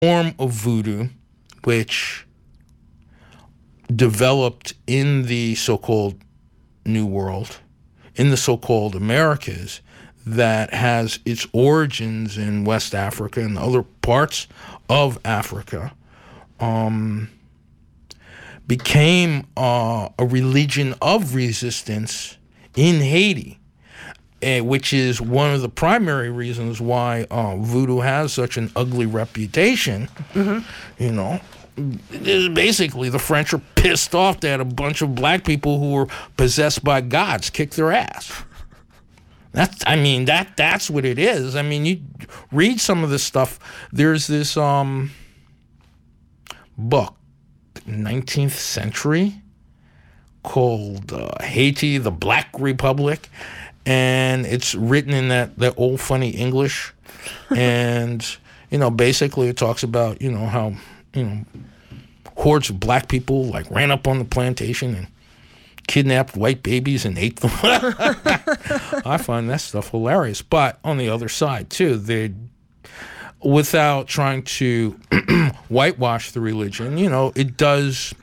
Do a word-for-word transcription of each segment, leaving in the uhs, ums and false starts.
form of voodoo which developed in the so-called New World, in the so-called Americas, that has its origins in West Africa and other parts of Africa, um, became uh, a religion of resistance in Haiti, uh, which is one of the primary reasons why uh, voodoo has such an ugly reputation. Mm-hmm. You know, is basically the French are pissed off that a bunch of black people who were possessed by gods kicked their ass. That's, I mean, that that's what it is. I mean, you read some of this stuff. There's this um, book, nineteenth century, called uh, Haiti, the Black Republic, and it's written in that, that old funny English. And, you know, basically it talks about, you know, how, you know, hordes of black people, like, ran up on the plantation and kidnapped white babies and ate them. I find that stuff hilarious. But on the other side, too, they, without trying to whitewash the religion, you know, it does,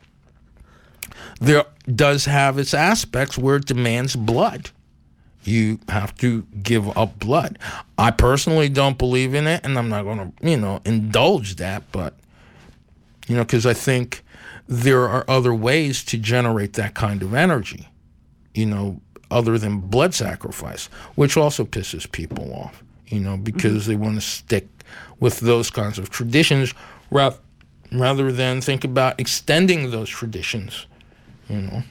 there does have its aspects where it demands blood. You have to give up blood. I personally don't believe in it, and I'm not going to, you know, indulge that, but, you know, because I think there are other ways to generate that kind of energy, you know, other than blood sacrifice, which also pisses people off, you know, because mm-hmm. they want to stick with those kinds of traditions ra- rather than think about extending those traditions, you know.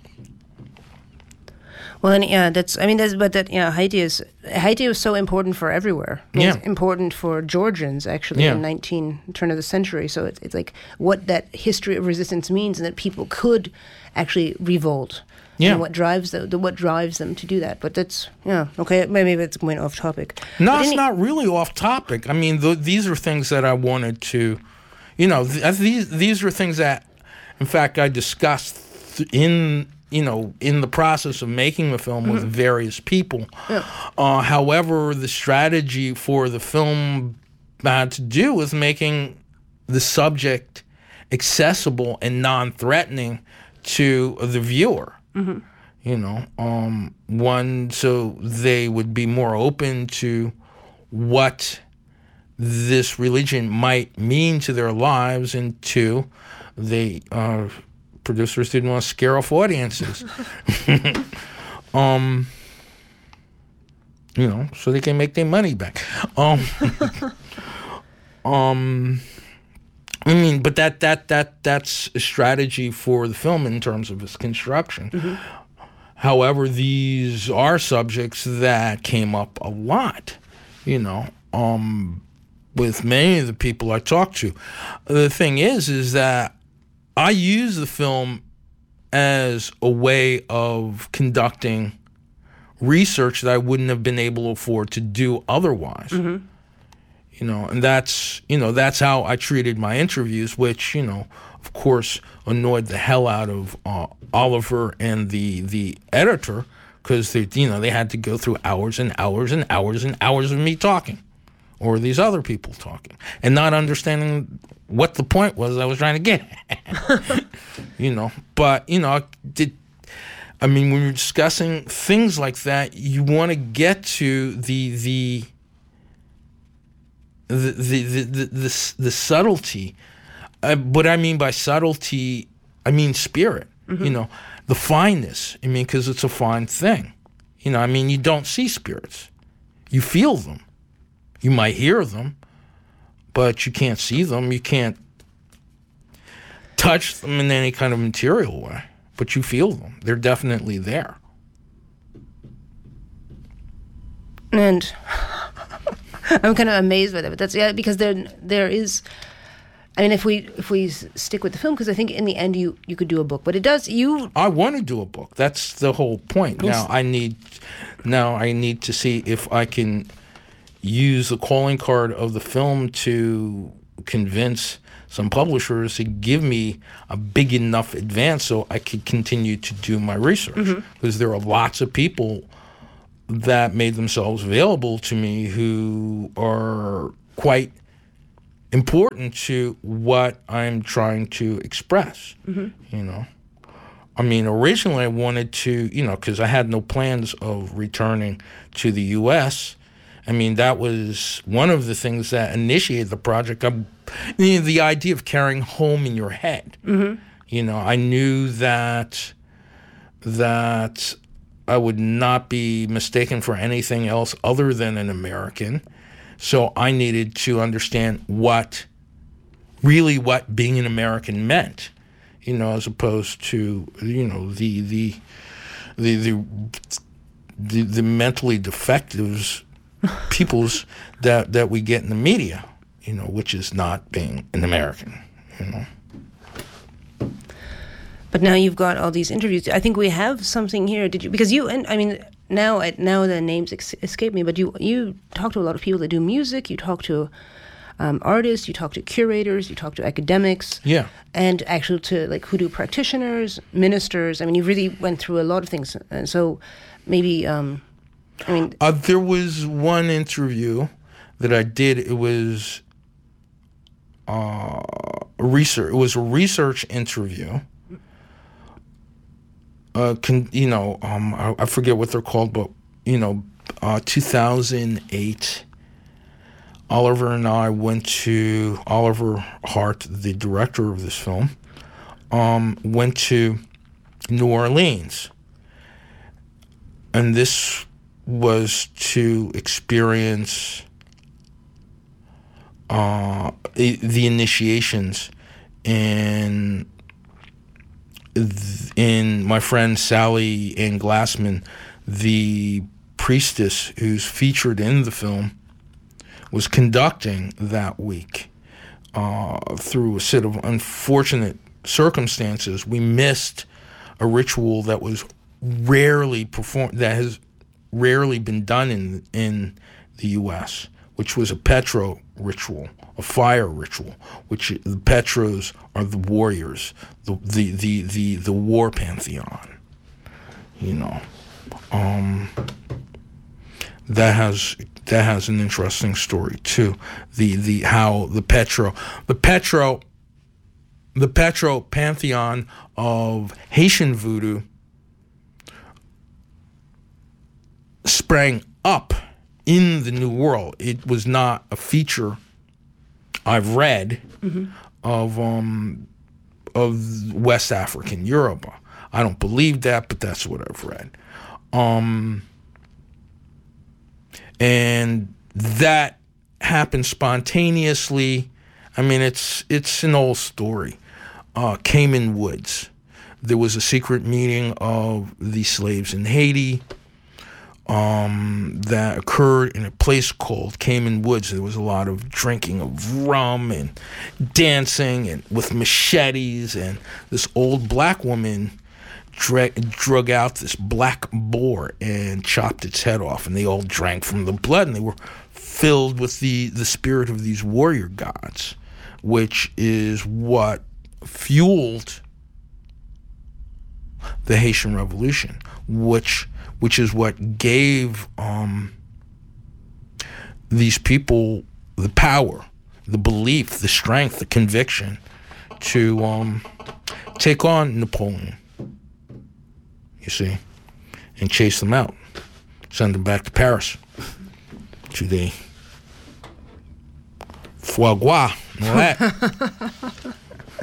Well, and yeah, that's, I mean, that's, but that, yeah, Haiti is, Haiti was so important for everywhere. I mean, yeah. It's important for Georgians, actually, yeah. in nineteen, turn of the century. So it's, it's like what that history of resistance means, and that people could actually revolt. Yeah. And what drives them, the, what drives them to do that. But that's, yeah, okay, maybe it's going off topic. No, but it's any- not really off topic. I mean, th- these are things that I wanted to, you know, th- these, these are things that, in fact, I discussed th- in, you know, in the process of making the film mm-hmm. with various people. Yeah. Uh, however, the strategy for the film had to do with making the subject accessible and non-threatening to the viewer. Mm-hmm. You know, um, one, so they would be more open to what this religion might mean to their lives, and two, they uh, producers didn't want to scare off audiences. um, you know, so they can make their money back. Um, um, I mean, but that that that that's a strategy for the film in terms of its construction. Mm-hmm. However, these are subjects that came up a lot, you know, um, with many of the people I talked to. The thing is, is that I use the film as a way of conducting research that I wouldn't have been able to afford to do otherwise. Mm-hmm. You know, and that's, you know, that's how I treated my interviews, which, you know, of course, annoyed the hell out of uh, Oliver and the the editor, because they, you know, they had to go through hours and hours and hours and hours of me talking, or these other people talking, and not understanding what the point was I was trying to get at. You know, but, you know, did, I mean, when you're discussing things like that, you want to get to the the the the the the, the, the subtlety. Uh, what I mean by subtlety, I mean spirit. Mm-hmm. You know, the fineness. I mean, because it's a fine thing. You know, I mean, you don't see spirits. You feel them. You might hear them, but you can't see them. You can't touch them in any kind of material way, but you feel them. They're definitely there. And I'm kind of amazed by that, but that's, yeah, because there there is, I mean, if we if we stick with the film, because I think in the end you, you could do a book, but it does, you... I want to do a book. That's the whole point. Yes. Now I need, now I need to see if I can use the calling card of the film to convince some publishers to give me a big enough advance so I could continue to do my research. Because mm-hmm. there are lots of people that made themselves available to me who are quite important to what I'm trying to express. Mm-hmm. You know, I mean, originally I wanted to, you know, because I had no plans of returning to the U S. I mean, that was one of the things that initiated the project. I, you know, the idea of carrying home in your head. Mm-hmm. You know, I knew that that I would not be mistaken for anything else other than an American. So I needed to understand what, really what being an American meant, you know, as opposed to, you know, the the the the the, the mentally defectives peoples that that we get in the media, you know, which is not being an American, you know. But now you've got all these interviews. I think we have something here. Did you? Because you and I mean. Now, now the names ex- escape me, but you you talk to a lot of people that do music. You talk to um, artists. You talk to curators. You talk to academics. Yeah. And actually to like hoodoo practitioners, ministers. I mean, you really went through a lot of things. And so maybe, um, I mean, uh, there was one interview that I did. It was uh, a research. It was a research interview. Uh, can, you know, um, I, I forget what they're called, but, you know, uh, two thousand eight, Oliver and I went to, Oliver Hart, the director of this film, um, went to New Orleans. And this was to experience uh, the initiations in in my friend Sally Ann Glassman, the priestess who's featured in the film, was conducting that week. Uh, through a set of unfortunate circumstances, we missed a ritual that was rarely performed, that has rarely been done in in the U S, which was a Petro ritual, a fire ritual, which the Petros are the warriors, the the the the, the war pantheon. You know, um, that has that has an interesting story too. The the how the Petro the Petro the Petro pantheon of Haitian voodoo sprang up in the New World. It was not a feature I've read mm-hmm. of um of West African Europe. I don't believe that, but that's what I've read. Um, and that happened spontaneously. I mean, it's it's an old story. Uh, Cayman Woods. There was a secret meeting of the slaves in Haiti um, that occurred in a place called Cayman Woods. There was a lot of drinking of rum and dancing and with machetes, and this old black woman dra- drug out this black boar and chopped its head off, and they all drank from the blood, and they were filled with the, the spirit of these warrior gods, which is what fueled the Haitian Revolution, which which is what gave um, these people the power, the belief, the strength, the conviction to um, take on Napoleon, you see, and chase them out, send them back to Paris, to the foie gras and all that.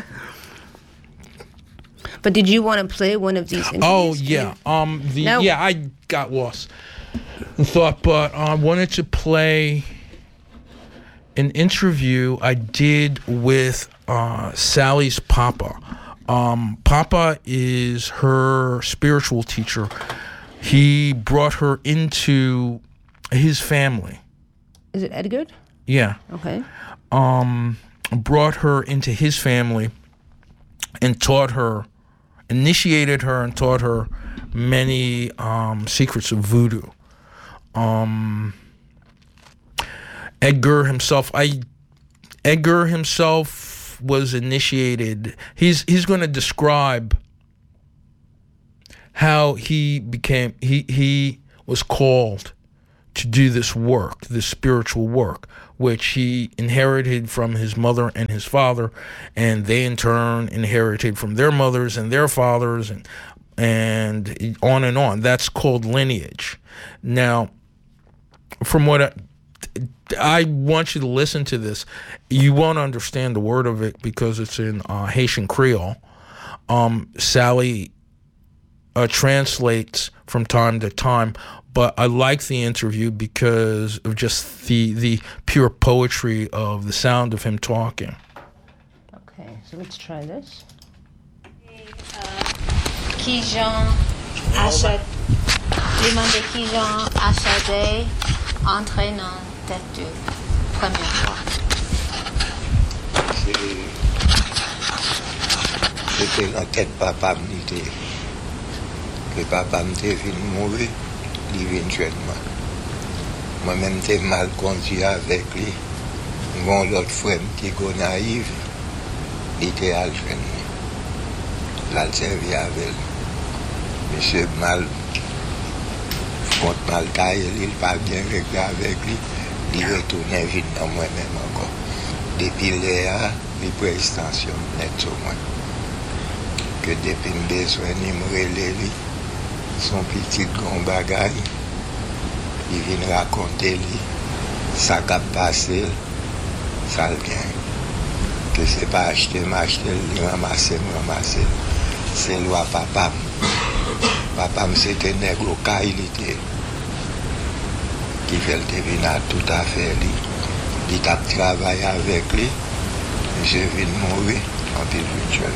But did you want to play one of these interviews? Oh, yeah. Um, the no. Yeah, I got lost and thought, but I wanted to play an interview I did with uh, Sally's papa. Um, Papa is her spiritual teacher. He brought her into his family. Is it Edgar? Yeah. Okay. Um, brought her into his family and taught her, initiated her and taught her many um, secrets of voodoo. Um, Edgar himself, I, Edgar himself was initiated. He's he's going to describe how he became. He he was called to do this work, this spiritual work, which he inherited from his mother and his father, and they in turn inherited from their mothers and their fathers, and and on and on. That's called lineage. Now, from what I, I want you to listen to this, you won't understand the word of it because it's in uh, Haitian Creole. Um, Sally uh, translates from time to time, but I like the interview because of just the the pure poetry of the sound of him talking. Okay, so let's try this. Qui Jean achète, demandez qui Jean acheté, entraînant tête première fois. C'était la tête papa m'était. Que papa m'était venu mourir, il vient jeune. Moi-même, j'étais mal conduit avec lui. Mon autre frère qui est naïf, il était à jeune. Là, il servait avec lui. Monsieur mal, contre mal taille, il n'a pas bien réglé avec lui. Il retournait vite dans moi-même encore. Depuis là, il prend extension net sur moi. Que depuis le besoin, il me relève son petit grand bagaille. Il vient raconter lui, ça a passé, ça le bien. Que c'est pas acheter, m'acheter, ramasser, ramasser. C'est loi papa. Papa, c'était un nègre qualité qui fait le devinat tout à fait. Lui. Il a travaillé avec lui. Je viens de mourir en spirituel.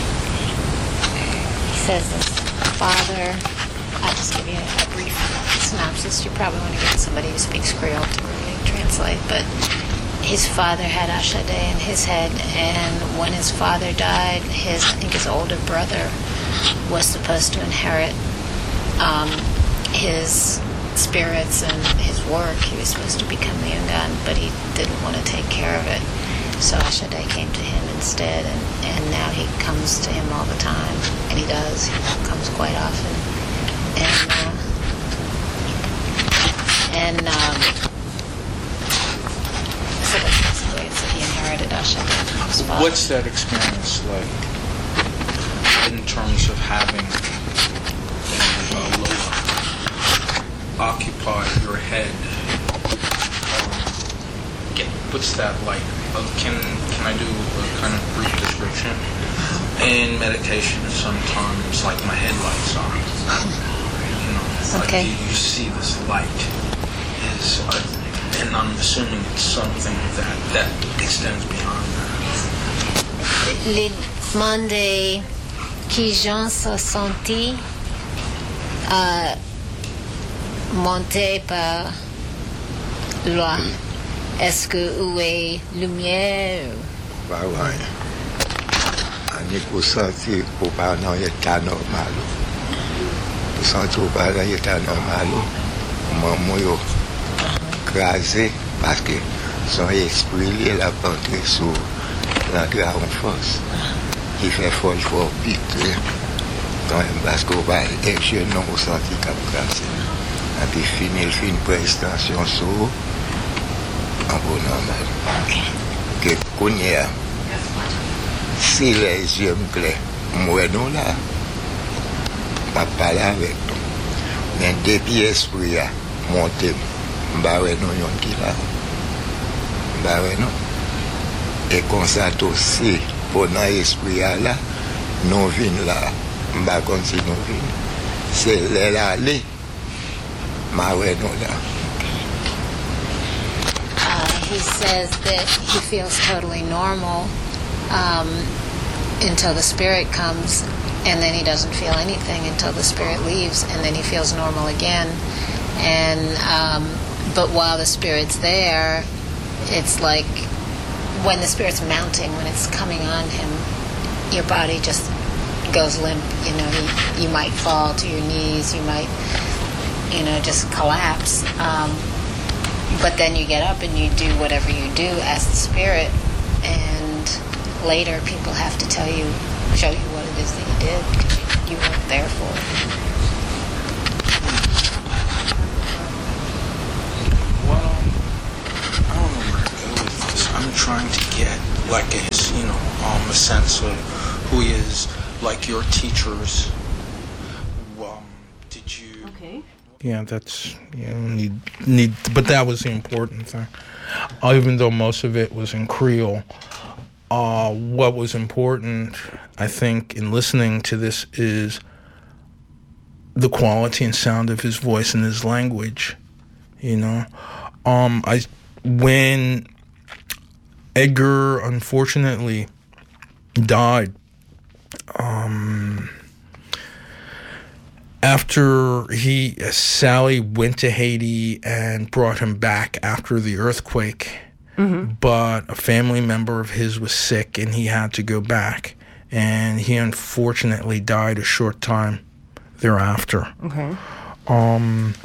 He says his father, I'll just give you a brief synopsis. You probably want to get somebody who speaks Creole to really translate, but his father had Ashade in his head, and when his father died, his, I think his older brother was supposed to inherit um, his spirits and his work. He was supposed to become the Yungan, but he didn't want to take care of it. So Ashade came to him instead, and, and now he comes to him all the time, and he does. He comes quite often. And, uh, and um, so that's basically it. So he inherited Ashade from his father. What's that experience like in terms of having uh, Lola occupy your head? Um, get, what's that like? Uh, can can I do a kind of brief description? In meditation, sometimes like my head lights on. You know, like Okay. you, you see this light is, uh, and I'm assuming it's something that that extends beyond that. Les demandé qui Jean se sentit euh, monté par loi. Est-ce que où est lumière? Bah ouais. On est senti au pas dans l'état normal. Pour sentir au pas dans l'état normal. Maman yo crasé parce que son esprit il a entré sur l'entrée en force. Il fait fort fort vite. Quand même parce qu'on va être jeune non au senti comme crasé. Et puis fini il fait une prestation sur en bon normal. Que qu'on y a si les yeux me plaisent, moi non là, je parle avec nous. Mais depuis l'esprit a monté, je vais nous yon qui là. Je vais nous. Et comme ça aussi, pendant l'esprit là, nous venons là, je vais continuer nous venir. C'est l'aller, je vais nous là. He says that he feels totally normal um, until the spirit comes, and then he doesn't feel anything until the spirit leaves, and then he feels normal again. And um, but while the spirit's there, it's like when the spirit's mounting, when it's coming on him, your body just goes limp. You know, you, you might fall to your knees, you might, you know, just collapse. Um, But then you get up and you do whatever you do as the spirit, and later people have to tell you, show you what it is that you did. You weren't there for it. I'm trying to get like a, you know, um, a sense of who he is, like your teachers. Um, did you? Okay. Yeah, that's, you know, need, need, but that was the important thing. Uh, even though most of it was in Creole, uh, what was important, I think, in listening to this is the quality and sound of his voice and his language. You know, um, I when Edgar unfortunately died, um, after he Sally went to Haiti and brought him back after the earthquake, mm-hmm. but a family member of his was sick and he had to go back, and he unfortunately died a short time thereafter. Okay. Um,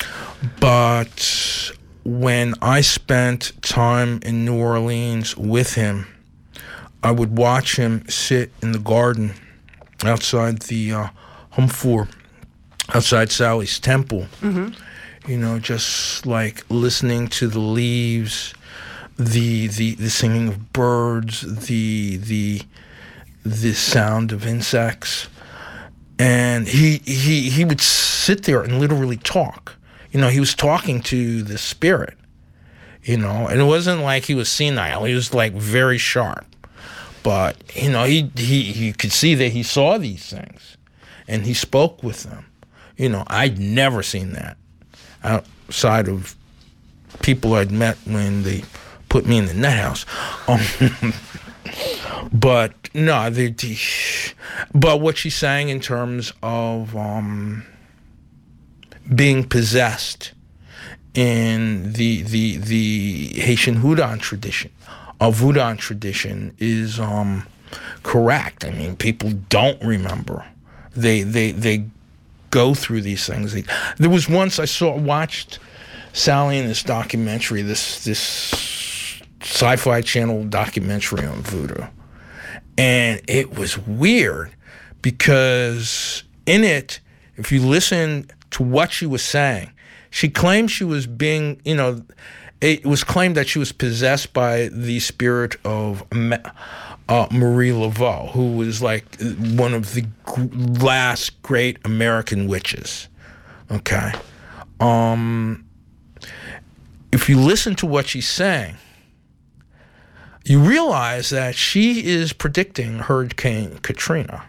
but when I spent time in New Orleans with him, I would watch him sit in the garden outside the uh, Humfour, outside Sally's temple, mm-hmm. you know, just like listening to the leaves, the the, the singing of birds, the the the sound of insects. And he, he he would sit there and literally talk. You know, he was talking to the spirit, you know, and it wasn't like he was senile. He was like very sharp. But, you know, he, he, he could see that he saw these things and he spoke with them. You know, I'd never seen that outside of people I'd met when they put me in the net house. Um, but no, the, the, but what she's saying in terms of um, being possessed in the the the Haitian Houdon tradition, a Voodoo tradition, is um, correct. I mean, people don't remember. They they they go through these things. They, there was once I saw watched Sally in this documentary, this this Sci-Fi Channel documentary on voodoo, and it was weird because in it, if you listen to what she was saying, she claimed she was being, you know, it was claimed that she was possessed by the spirit of uh, Marie Laveau, who was like one of the last great American witches. Okay. Um, if you listen to what she's saying, you realize that she is predicting Hurricane Katrina.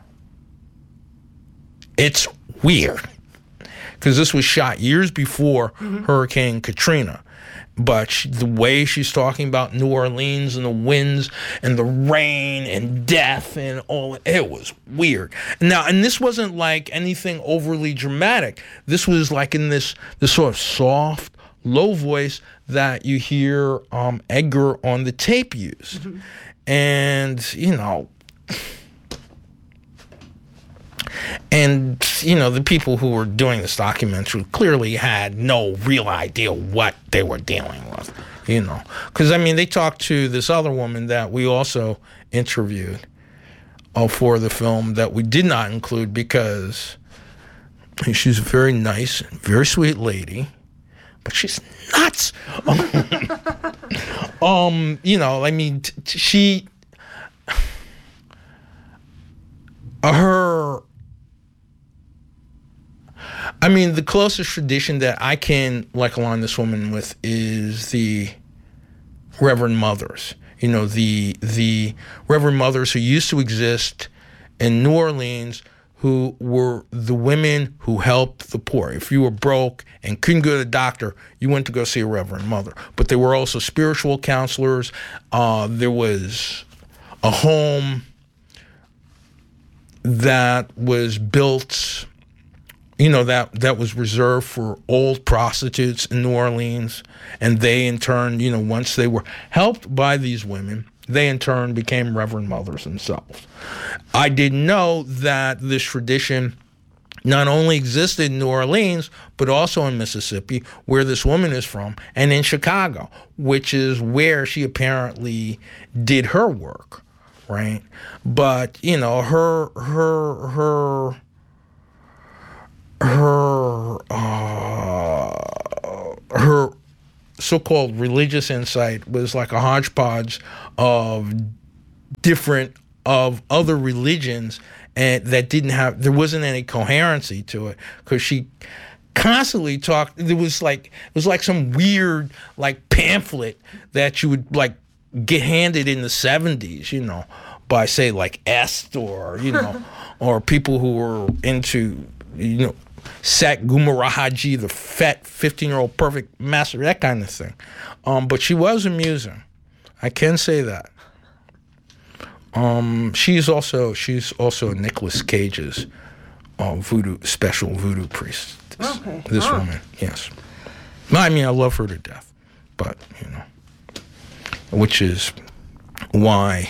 It's weird because this was shot years before mm-hmm. Hurricane Katrina. But she, the way she's talking about New Orleans and the winds and the rain and death and all, it was weird. Now, and this wasn't like anything overly dramatic. This was like in this, this sort of soft, low voice that you hear um, Edgar on the tape use. Mm-hmm. And, you know... And, you know, the people who were doing this documentary clearly had no real idea what they were dealing with, you know. Because, I mean, they talked to this other woman that we also interviewed uh, for the film that we did not include because she's a very nice, very sweet lady, but she's nuts. um, you know, I mean, t- t- she... Her... I mean, the closest tradition that I can like align this woman with is the Reverend Mothers. You know, the the Reverend Mothers who used to exist in New Orleans, who were the women who helped the poor. If you were broke and couldn't go to the doctor, you went to go see a Reverend Mother. But they were also spiritual counselors. Uh, there was a home that was built, you know, that, that was reserved for old prostitutes in New Orleans. And they, in turn, you know, once they were helped by these women, they, in turn, became Reverend Mothers themselves. I didn't know that this tradition not only existed in New Orleans, but also in Mississippi, where this woman is from, and in Chicago, which is where she apparently did her work, right? But, you know, her, her, her... her uh, her so-called religious insight was like a hodgepodge of different of other religions, and that didn't have there wasn't any coherency to it, because she constantly talked. There was like it was like some weird like pamphlet that you would like get handed in the seventies, you know, by say like Est or you know, or people who were into you know Sat Gumarahaji, the fat fifteen-year-old perfect master, that kind of thing. Um, but she was amusing. I can say that. Um, she's also she's also Nicolas Cage's uh, voodoo special voodoo priest. This, Okay. this Oh. woman, yes. I mean, I love her to death, but you know, which is why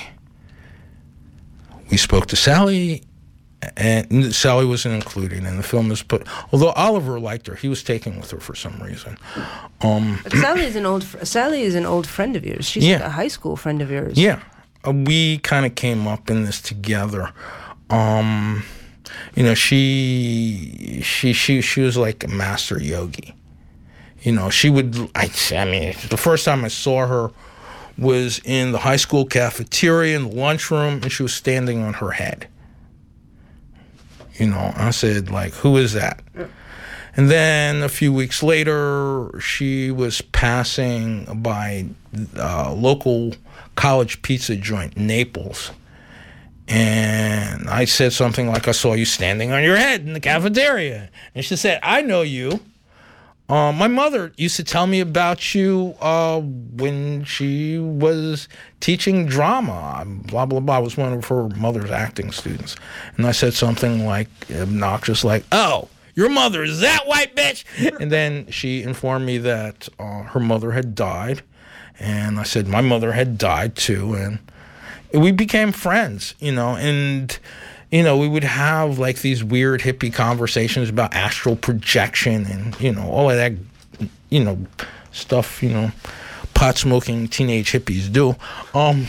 we spoke to Sally, and Sally wasn't included in the film. Was put, although Oliver liked her, he was taken with her for some reason. Um, But Sally is an old fr- Sally is an old friend of yours. She's Yeah. a high school friend of yours. Yeah, uh, we kind of came up in this together. Um, you know, she she she she was like a master yogi. You know, she would. I, I mean, the first time I saw her was in the high school cafeteria in the lunchroom, and she was standing on her head. You know, I said, like, who is that? And then a few weeks later, she was passing by a local college pizza joint, Naples. And I said something like, I saw you standing on your head in the cafeteria. And she said, I know you. Uh, my mother used to tell me about you uh, when she was teaching drama. Blah, blah, blah. I was one of her mother's acting students. And I said something like obnoxious, like, oh, your mother is that white bitch? And then she informed me that uh, her mother had died. And I said my mother had died too. And we became friends, you know, and, you know, we would have like these weird hippie conversations about astral projection and, you know, all of that, you know, stuff, you know, pot smoking teenage hippies do. Um,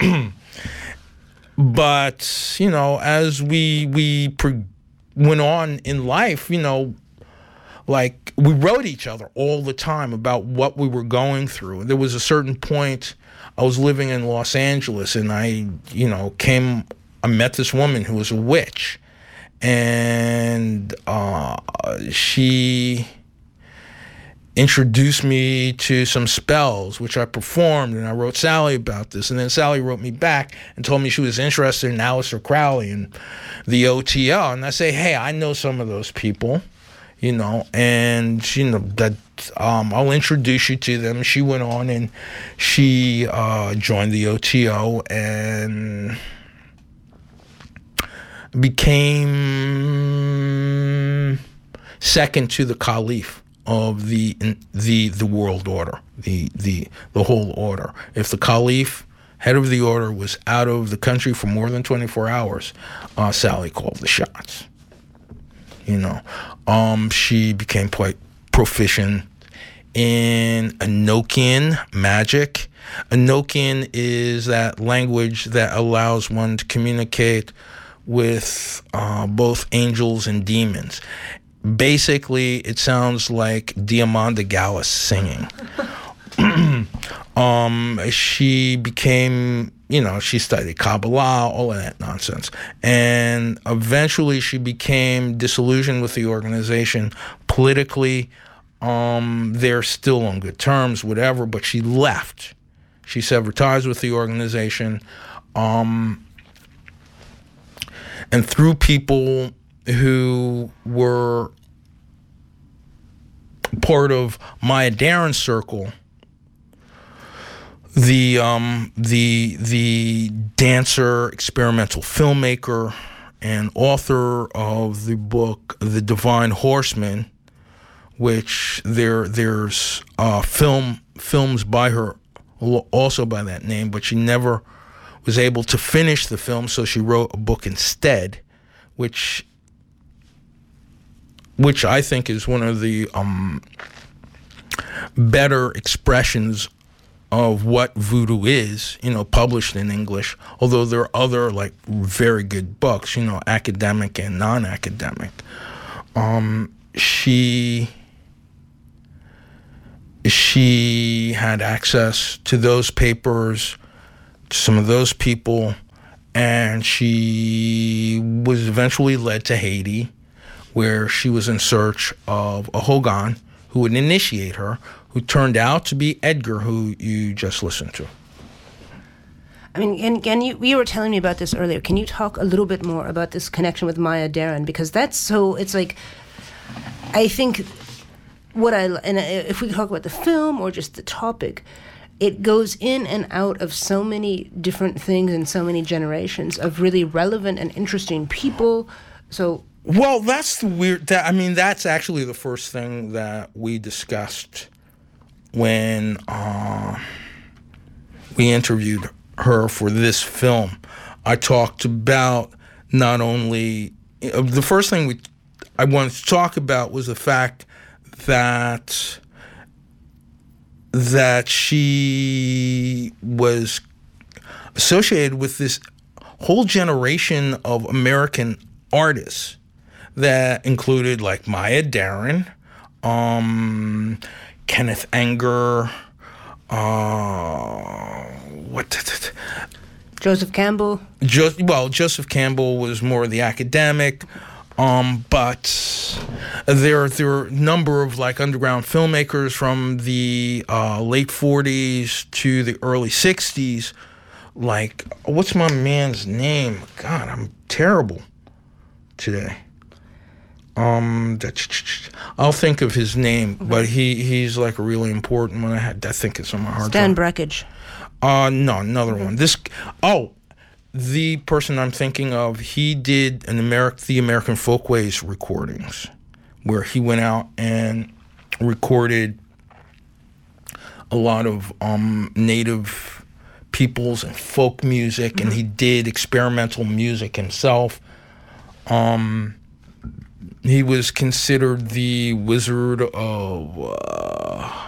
but, you know, as we, we pro- went on in life, you know, like we wrote each other all the time about what we were going through. There was a certain point I was living in Los Angeles, and I, you know, came, I met this woman who was a witch, and uh, she introduced me to some spells, which I performed, and I wrote Sally about this, and then Sally wrote me back and told me she was interested in Aleister Crowley and the O T L, and I say, hey, I know some of those people, you know, and, you know, that um, I'll introduce you to them. She went on and she uh, joined the O T O and became second to the Caliph of the the the world order, the the the whole order. If the Caliph, head of the order, was out of the country for more than twenty-four hours, uh, Sally called the shots. You know, um, she became quite proficient in Enochian magic. Enochian is that language that allows one to communicate with uh, both angels and demons. Basically, it sounds like Diamanda Gallis singing. um, she became, you know, she studied Kabbalah, all of that nonsense. And eventually she became disillusioned with the organization politically. Um, they're still on good terms, whatever, but she left. She severed ties with the organization. Um, and through people who were part of Maya Daren's circle, the um, the the dancer, experimental filmmaker, and author of the book The Divine Horseman, which there there's uh, film films by her also by that name, but she never was able to finish the film, so she wrote a book instead, which which I think is one of the um, better expressions of what voodoo is, you know, published in English, although there are other, like, very good books, you know, academic and non-academic. Um, she, she had access to those papers, to some of those people, and she was eventually led to Haiti, where she was in search of a Hogan who would initiate her, who turned out to be Edgar, who you just listened to. I mean, and again, you, you were telling me about this earlier. Can you talk a little bit more about this connection with Maya Deren? Because that's so, it's like, I think what I, and if we talk about the film or just the topic, it goes in and out of so many different things in so many generations of really relevant and interesting people. So, well, that's the weird, that, I mean, that's actually the first thing that we discussed when uh, we interviewed her for this film. I talked about not only, uh, the first thing we I wanted to talk about was the fact that that she was associated with this whole generation of American artists that included like Maya Deren, um, Kenneth Anger, uh, what? Joseph Campbell. Jo- well, Joseph Campbell was more the academic. Um, but there, there are a number of like underground filmmakers from the uh, late forties to the early sixties. Like, what's my man's name? God, I'm terrible today. Um, I'll think of his name, okay. But he, he's like a really important one. I had, I think it's on my hard Stan drive. Brakhage. Uh, no, another okay. one. This, oh. The person I'm thinking of, he did an Ameri- the American Folkways recordings, where he went out and recorded a lot of um, native peoples and folk music, mm-hmm. and he did experimental music himself. Um, he was considered the wizard of uh,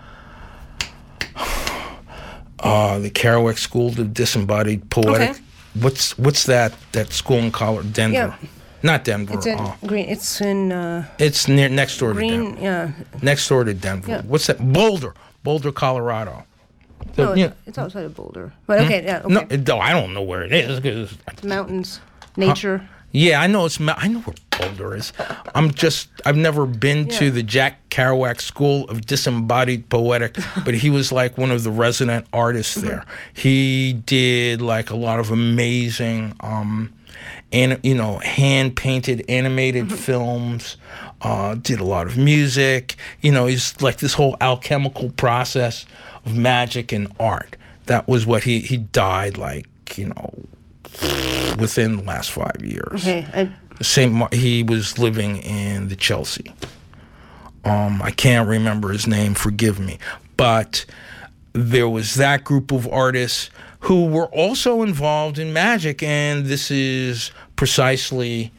uh, the Kerouac School of Disembodied Poetic. Okay. What's what's that that school in Colorado? Denver, yeah. Not Denver. It's in uh, Green. It's in. Uh, it's near next door Green, to Denver. Yeah. Next door to Denver. Yeah. What's that? Boulder, Boulder, Colorado. So, no, yeah. it's, it's outside of Boulder. But okay, hmm? yeah. Okay. No, it, no, I don't know where it is. Cause, mountains, nature. Huh? Yeah, I know it's. I know where Boulder is. I'm just. I've never been yeah. to the Jack Kerouac School of Disembodied Poetic, but he was like one of the resident artists there. He did like a lot of amazing, um, and you know, hand painted animated mm-hmm. films. Uh, did a lot of music. You know, he's like this whole alchemical process of magic and art. That was what he he died like. You know. Within the last five years. Okay. I, Same. He was living in the Chelsea. Um, I can't remember his name. Forgive me. But there was that group of artists who were also involved in magic, and this is precisely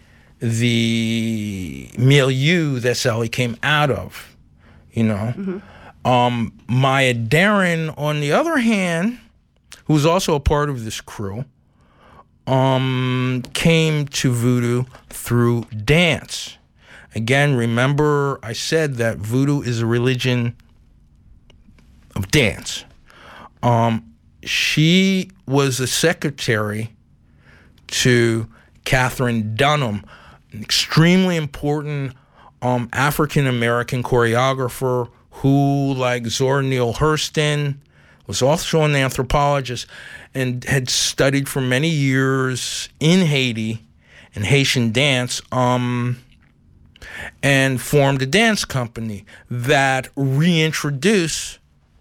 the milieu that Sally came out of. You know, mm-hmm. um, Maya Deren, on the other hand, who was also a part of this crew. Um, came to voodoo through dance. Again, remember I said that voodoo is a religion of dance. Um, she was a secretary to Catherine Dunham, an extremely important um, African-American choreographer who, like Zora Neale Hurston, was also an anthropologist and had studied for many years in Haiti in Haitian dance, um, and formed a dance company that reintroduced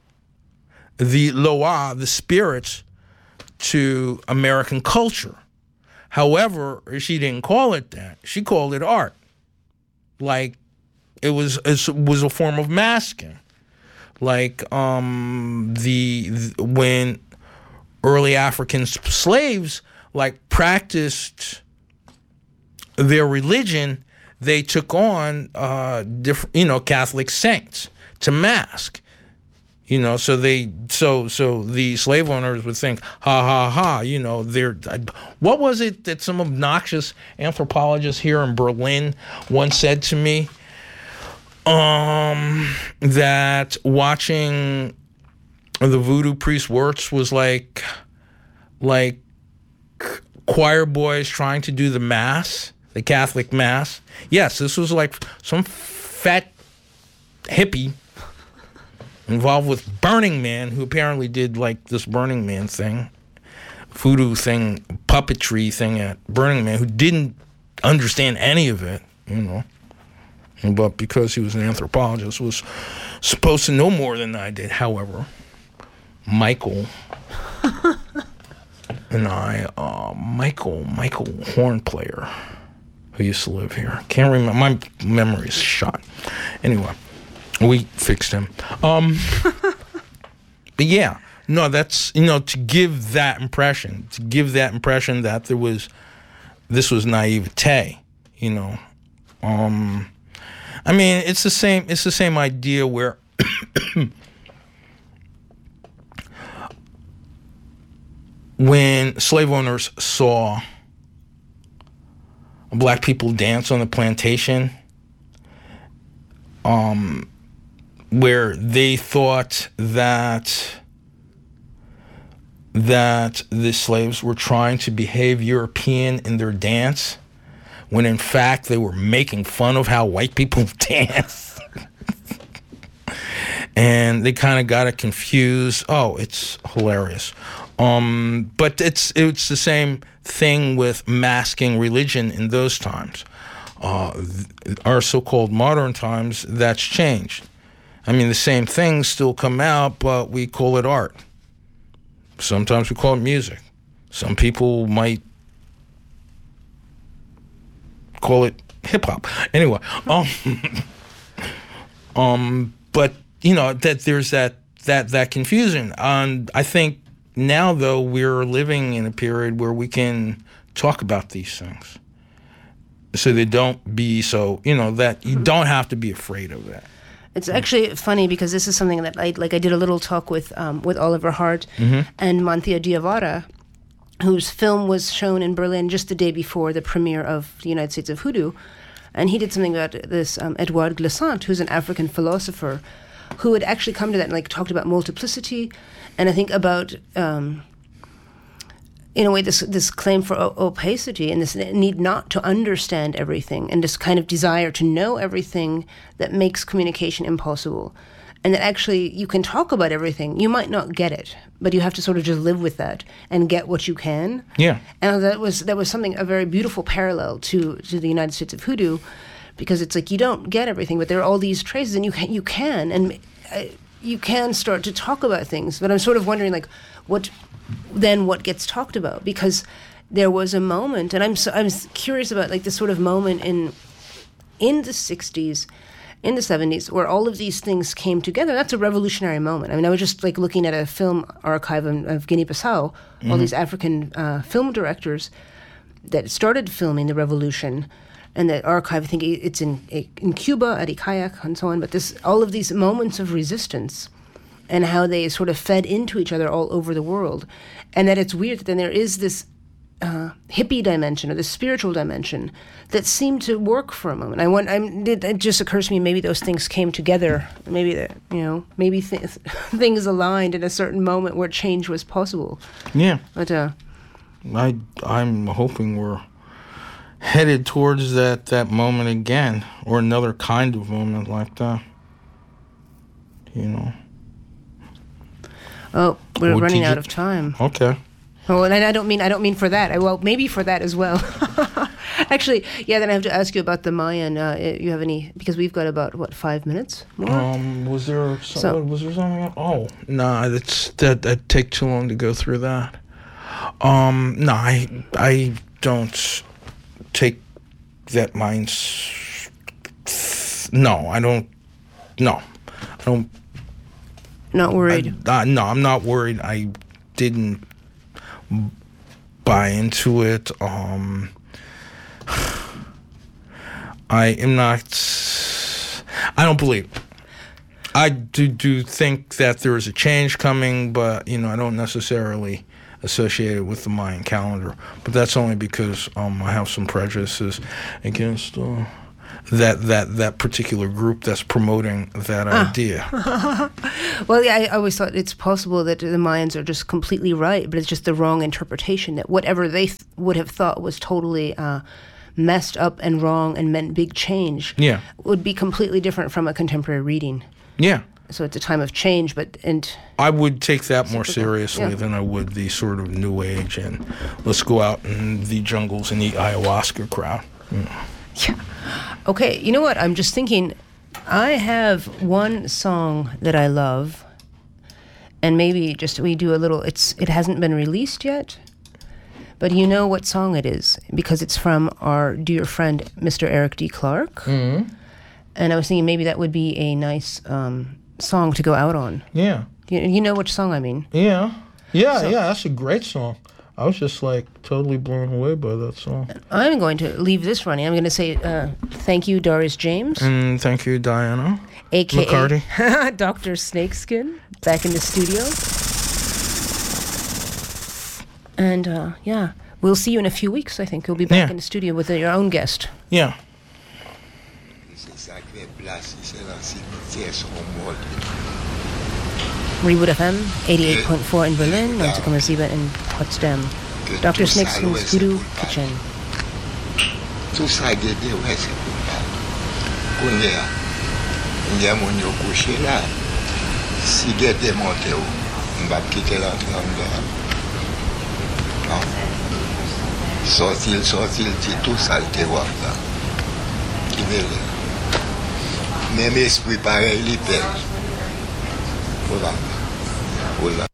the loa, the spirits, to American culture. However, she didn't call it that. She called it art. Like it was, it was a form of masking. Like um, the, the when early African slaves like practiced their religion, they took on uh, different, you know, Catholic saints to mask. You know, so they so so the slave owners would think, ha ha ha, you know, they're what was it that some obnoxious anthropologist here in Berlin once said to me? Um, that watching the voodoo priest Wirtz was like, like choir boys trying to do the mass, the Catholic mass. Yes, this was like some fat hippie involved with Burning Man, who apparently did like this Burning Man thing, voodoo thing, puppetry thing at Burning Man, who didn't understand any of it, you know. But because he was an anthropologist, was supposed to know more than I did. However, Michael and I, uh, Michael, Michael horn player, who used to live here. Can't remember. My memory is shot. Anyway, we fixed him. Um, but yeah, no, that's, you know, to give that impression, to give that impression that there was, this was naivete, you know. Um... I mean, it's the same. It's the same idea where when slave owners saw black people dance on the plantation, um, where they thought that that the slaves were trying to behave European in their dance, when in fact they were making fun of how white people dance. And they kind of got it confused. Oh, it's hilarious. Um, but it's it's the same thing with masking religion in those times. Uh, th- our so-called modern times, that's changed. I mean, the same things still come out, but we call it art. Sometimes we call it music. Some people might call it hip hop. Anyway, um, um, but you know that there's that that that confusion, and I think now though we're living in a period where we can talk about these things, so they don't be so you know that you don't have to be afraid of that. It's actually funny because this is something that I like. I did a little talk with um, with Oliver Hart mm-hmm. and Manthia Diawara, whose film was shown in Berlin just the day before the premiere of The United States of Hoodoo. And he did something about this, um, Edouard Glissant, who's an African philosopher, who had actually come to that and like talked about multiplicity, and I think about, um, in a way, this this claim for o- opacity and this need not to understand everything, and this kind of desire to know everything that makes communication impossible. And that actually you can talk about everything. You might not get it, but you have to sort of just live with that and get what you can. Yeah. And that was that was something, a very beautiful parallel to, to the United States of Hoodoo, because it's like you don't get everything, but there are all these traces, and you can, you can, and uh, you can start to talk about things. But I'm sort of wondering, like, what then what gets talked about? Because there was a moment, and I'm so, I'm curious about like this sort of moment in in the sixties, in the seventies, where all of these things came together. That's a revolutionary moment. I mean, I was just like looking at a film archive of, of Guinea-Bissau, mm-hmm. all these African uh, film directors that started filming the revolution, and that archive, I think it's in in Cuba at Ikayak and so on. But this, all of these moments of resistance, and how they sort of fed into each other all over the world, and that it's weird that then there is this Uh, hippie dimension or the spiritual dimension that seemed to work for a moment. I want. I'm, it, it just occurs to me maybe those things came together. Maybe that you know maybe th- things aligned in a certain moment where change was possible. Yeah. But uh, I I'm hoping we're headed towards that that moment again, or another kind of moment like that. You know. Oh, we're What running did out you- of time. Okay. Oh, and I don't mean I don't mean for that. I, well, maybe for that as well. Actually, yeah. Then I have to ask you about the Mayan. Uh, you have any? Because we've got about what five minutes more. Um, was there some, So- was there something else? Oh, nah, that's that that'd take too long to go through that. Um, no, I I don't take that mind. No, I don't. No, I don't. Not I, worried. uh, no, I'm not worried. I didn't buy into it. Um, I am not. I don't believe it. I do do think that there is a change coming, but you know I don't necessarily associate it with the Mayan calendar. But that's only because um, I have some prejudices against uh, that that that particular group that's promoting that Ah. idea. Well, yeah, I always thought it's possible that the Mayans are just completely right, but it's just the wrong interpretation, that whatever they th- would have thought was totally uh, messed up and wrong and meant big change Yeah. would be completely different from a contemporary reading. Yeah. So it's a time of change, but and I would take that more Typical, seriously yeah. than I would the sort of new age and let's go out in the jungles and eat ayahuasca crowd. yeah. Okay, you know what? I'm just thinking, I have one song that I love, and maybe just we do a little. It's it hasn't been released yet, but you know what song it is because it's from our dear friend Mister Eric D. Clark. Mm-hmm. And I was thinking maybe that would be a nice um, song to go out on. Yeah. You, you know which song I mean? Yeah. Yeah, So- yeah, that's a great song. I was just like totally blown away by that song. I'm going to leave this running. I'm going to say uh, thank you, Doris James, And thank you, Diana. a k a. McCarty. Doctor Snakeskin, back in the studio. And uh, yeah, we'll see you in a few weeks, I think. You'll be back Yeah. in the studio with uh, your own guest. Yeah. C'est ça qui est placé, c'est dans cimetière son mort. Rewood F M, eighty-eight point four in Berlin, neunzig Komma sieben in Potsdam. Doctor Snakeskin's Voodoo Kitchen. Tout ça guédé, ouais, c'est pour ça. Qu'on y a, on y a mon yo couché là. Si guédé monté, on va quitter l'entrée en dedans. Non. Sorti, sorti, dit tout ça, le terroir là. Qui veut là. Même esprit pareil, il perd. Voilà. Voilà.